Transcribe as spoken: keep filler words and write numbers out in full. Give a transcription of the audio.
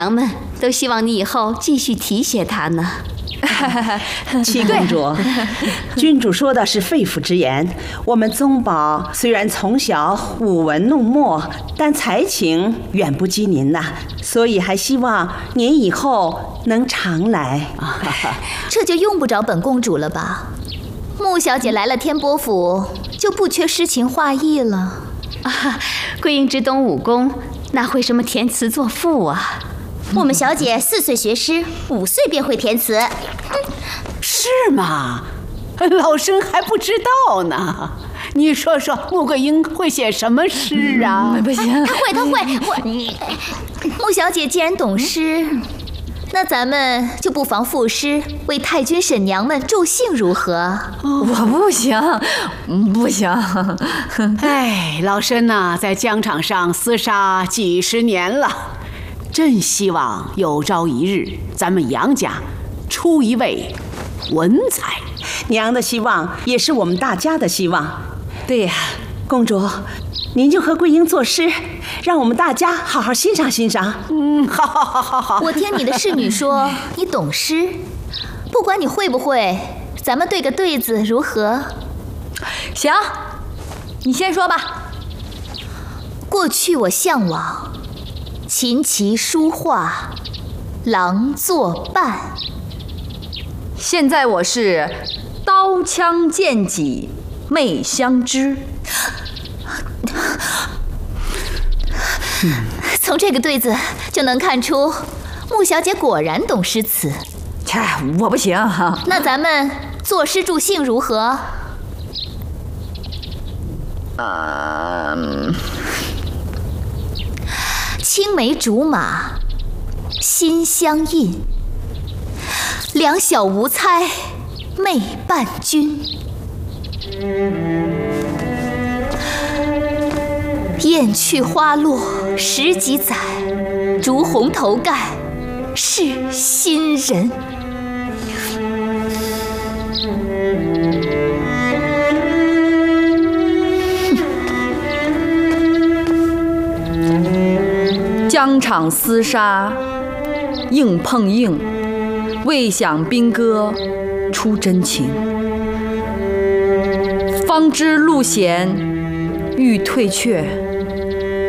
娘们都希望你以后继续提携他呢。 七公主，君主说的是肺腑之言。我们宗保虽然从小舞文弄墨，但才情远不及您呐，所以还希望您以后能常来。 这就用不着本公主了吧？穆小姐来了天波府，就不缺诗情画意了。 啊，桂英之东武功，哪会什么填词作赋啊？ 我们小姐四岁学诗，五岁便会填词。 是吗？老身还不知道呢。你说说，穆桂英会写什么诗啊？ 不行，她会，她会。我，穆小姐既然懂诗，那咱们就不妨赋诗为太君婶娘们助兴，如何？ 我不行，不行。 哎，老身呐、啊，在疆场上厮杀几十年了。真希望有朝一日，咱们杨家出一位文才。 娘的希望也是我们大家的希望。 对呀， 公主，您就和桂英作诗，让我们大家好好欣赏欣赏。 嗯，好好好好好。 我听你的侍女说你懂诗，不管你会不会，咱们对个对子如何？ 行，你先说吧。 过去我向往琴棋书画，郎作伴。 现在我是刀枪剑戟妹相知。 从这个对子就能看出，穆小姐果然懂诗词。 切，我不行。 那咱们作诗助兴如何？ 嗯。 青梅竹马心相印，两小无猜妹伴君。雁去花落十几载，烛红头盖是新人。 疆场厮杀硬碰硬，未想兵戈出真情。方知路险欲退却，